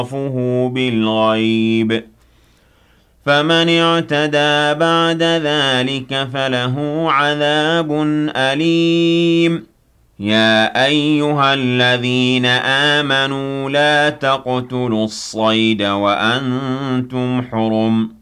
يخافه بالغيب فمن اعتدى بعد ذلك فله عذاب أليم يا أيها الذين آمنوا لا تقتلوا الصيد وأنتم حرم